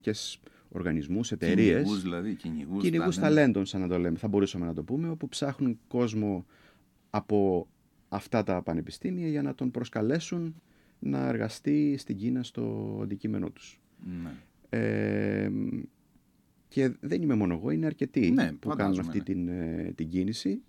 οργανισμούς, εταιρείες. Κυνηγούς δηλαδή, κυνηγούς ταλέντων, σαν να το λέμε, θα μπορούσαμε να το πούμε, όπου ψάχνουν κόσμο από αυτά τα πανεπιστήμια για να τον προσκαλέσουν να εργαστεί στην Κίνα στο αντικείμενό τους. Ναι. Και δεν είμαι μόνο εγώ, είναι αρκετοί που κάνουν αυτή την κίνηση.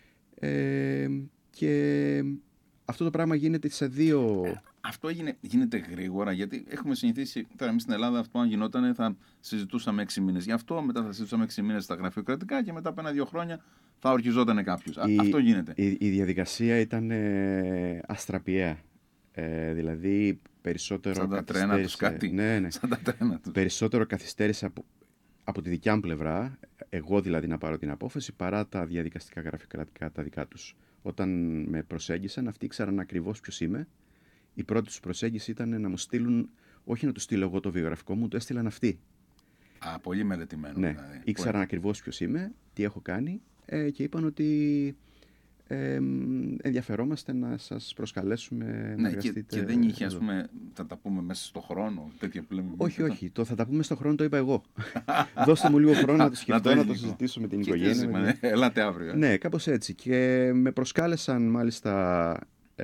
Και αυτό το πράγμα γίνεται σε δύο... Αυτό γίνεται γρήγορα, γιατί έχουμε συνηθίσει, τώρα εμείς στην Ελλάδα αυτό αν γινόταν θα συζητούσαμε 6 μήνες. Γι' αυτό μετά θα συζητούσαμε 6 μήνες στα γραφειοκρατικά και μετά από 1-2 χρόνια θα ορκιζόταν κάποιος. Αυτό γίνεται. Η διαδικασία ήταν αστραπιαία. Δηλαδή περισσότερο σαν τα τρένα τους κάτι. Ναι. Σαν τα τρένα τους. Περισσότερο καθυστέρησε από τη δικιά μου πλευρά, εγώ δηλαδή να πάρω την απόφαση, παρά τα διαδικαστικά γραφειοκρατικά τα δικά τους. Όταν με προσέγγισαν, αυτοί ήξεραν ακριβώς ποιος είμαι. Η πρώτη τους προσέγγιση ήταν να μου στείλουν, όχι να του στείλω εγώ το βιογραφικό μου, το έστειλαν αυτοί. Πολύ μελετημένο. Ναι, δηλαδή. ήξεραν ακριβώς ποιος είμαι, τι έχω κάνει και είπαν ότι ενδιαφερόμαστε να σας προσκαλέσουμε να εργαστείτε. Και δεν είχε, ας πούμε, θα τα πούμε μέσα στο χρόνο, τέτοια που λέμε. Όχι, το θα τα πούμε στο χρόνο το είπα εγώ. Δώστε μου λίγο χρόνο να το σκεφτώ, να το συζητήσω με την οικογένεια. Ελάτε αύριο. Ναι, κάπως έτσι. Και με προσκάλεσαν μάλιστα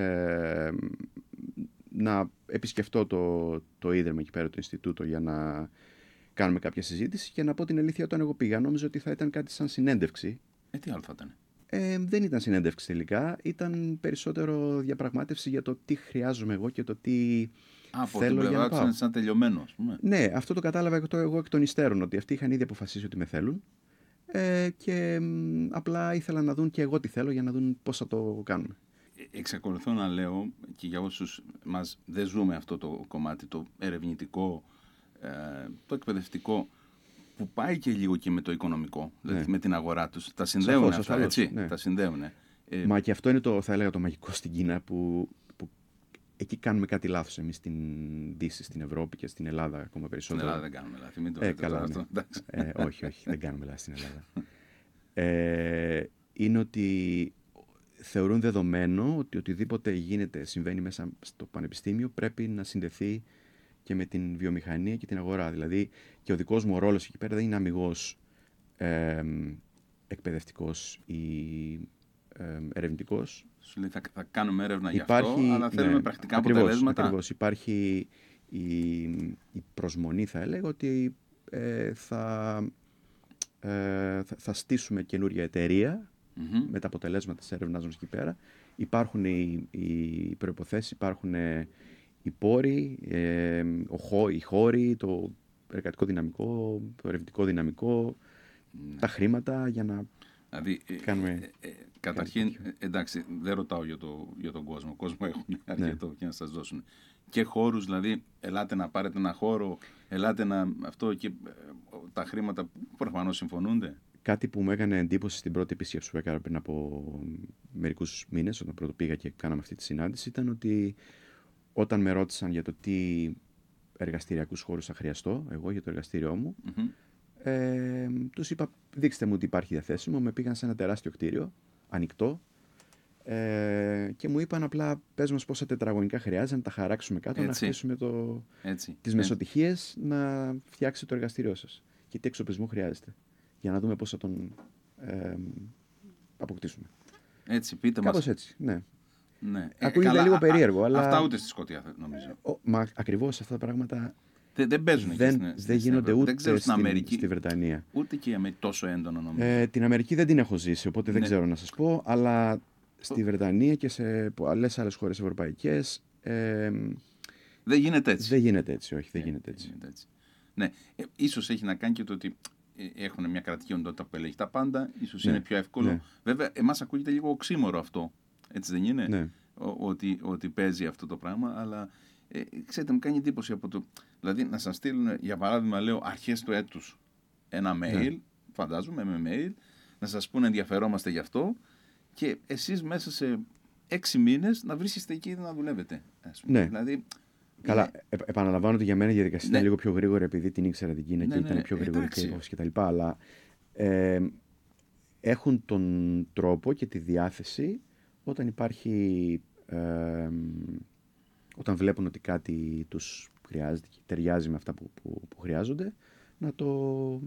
να επισκεφτώ το ίδρυμα εκεί πέρα, το Ινστιτούτο, για να κάνουμε κάποια συζήτηση. Και να πω την αλήθεια, όταν εγώ πήγα, νόμιζα ότι θα ήταν κάτι σαν συνέντευξη. Τι άλλο θα ήταν? Δεν ήταν συνέντευξη τελικά. Ήταν περισσότερο διαπραγμάτευση για το τι χρειάζομαι εγώ και το τι θέλω για να πάω. Από σαν τελειωμένο, ας πούμε. Ναι, αυτό το κατάλαβα εγώ εκ των υστέρων, ότι αυτοί είχαν ήδη αποφασίσει ότι με θέλουν. Και απλά ήθελαν να δουν και εγώ τι θέλω για να δουν πώς θα το κάνουμε. Εξακολουθώ να λέω, και για όσους μας δεν ζούμε αυτό το κομμάτι, το ερευνητικό, το εκπαιδευτικό, που πάει και λίγο και με το οικονομικό, δηλαδή με την αγορά τους. Τα συνδέουν αυτά, έτσι. Ναι. Τα συνδέουν. Μα και αυτό είναι θα έλεγα το μαγικό στην Κίνα, που εκεί κάνουμε κάτι λάθος εμείς στην Δύση, στην Ευρώπη και στην Ελλάδα ακόμα περισσότερο. Στην Ελλάδα δεν κάνουμε λάθη, μην το λέτε καλά, αυτό. Όχι, δεν κάνουμε λάθη στην Ελλάδα. Είναι ότι θεωρούν δεδομένο ότι οτιδήποτε συμβαίνει μέσα στο πανεπιστήμιο πρέπει να συνδεθεί και με την βιομηχανία και την αγορά. Δηλαδή και ο δικός μου ρόλος εκεί πέρα δεν είναι αμιγώς εκπαιδευτικός ή ερευνητικός. Σου λέει θα κάνουμε έρευνα για αυτό, αλλά θέλουμε πρακτικά αποτελέσματα. Ακριβώς. Υπάρχει η προσμονή, θα έλεγα, ότι θα στήσουμε καινούργια εταιρεία με τα αποτελέσματα της έρευνας μας εκεί πέρα. Υπάρχουν οι προϋποθέσεις, υπάρχουν οι πόροι, οι χώροι, το εργατικό δυναμικό, το ερευνητικό δυναμικό, τα χρήματα για να κάνουμε... Καταρχήν, εντάξει, δεν ρωτάω για τον κόσμο. Κόσμο έχουν αρκετό και να σας δώσουν. Και χώρους, δηλαδή, ελάτε να πάρετε ένα χώρο, ελάτε αυτό και τα χρήματα που προφανώς συμφωνούνται. Κάτι που μου έκανε εντύπωση στην πρώτη επίσκεψη που έκανα πριν από μερικούς μήνες, όταν πρώτο πήγα και κάναμε αυτή τη συνάντηση, ήταν ότι όταν με ρώτησαν για το τι εργαστηριακούς χώρους θα χρειαστώ εγώ για το εργαστήριό μου, τους είπα δείξτε μου ότι υπάρχει διαθέσιμο. Με πήγαν σε ένα τεράστιο κτίριο, ανοιχτό, και μου είπαν απλά πες μας πόσα τετραγωνικά χρειάζεται να τα χαράξουμε κάτω, να χτίσουμε τις μεσοτυχίες, να φτιάξει το εργαστήριό σας και τι εξοπλισμό χρειάζεται για να δούμε πώς θα τον αποκτήσουμε. Έτσι, πείτε κάπως μας. Έτσι, ναι. Ναι. Ακούγεται λίγο περίεργο, αλλά... Αυτά ούτε στη Σκωτία, νομίζω. Μα ακριβώς αυτά τα πράγματα δεν παίζουν δεν γίνονται ούτε στη Βρετανία. Ούτε και η Αμερική τόσο έντονο, νομίζω. Την Αμερική δεν την έχω ζήσει, οπότε δεν ξέρω να σας πω, αλλά στη Βρετανία και σε πολλές άλλες χώρες ευρωπαϊκές δεν γίνεται έτσι. Δεν γίνεται έτσι, όχι, δεν γίνεται έτσι. Ναι, ίσως έχει να κάνει και το ότι έχουν μια κρατική οντότητα που ελέγχει τα πάντα, ίσως είναι πιο εύκολο. Ναι. Βέβαια, εμάς ακούγεται λίγο οξύμορο αυτό, έτσι δεν είναι, ναι. ότι παίζει αυτό το πράγμα, αλλά ξέρετε, μου κάνει εντύπωση από το... Δηλαδή, να σας στείλουν, για παράδειγμα, λέω, αρχές του έτους ένα mail, φαντάζομαι, με mail, να σας πούνε ενδιαφερόμαστε γι' αυτό και εσείς μέσα σε 6 μήνες να βρίσκεστε εκεί να δουλεύετε. Ναι. Δηλαδή, καλά, επαναλαμβάνω ότι για μένα η διαδικασία ήταν λίγο πιο γρήγορη επειδή την ήξερα την Κίνα και ήταν πιο γρήγορη και τα λοιπά, αλλά έχουν τον τρόπο και τη διάθεση όταν υπάρχει... όταν βλέπουν ότι κάτι τους χρειάζεται και ταιριάζει με αυτά που χρειάζονται, να το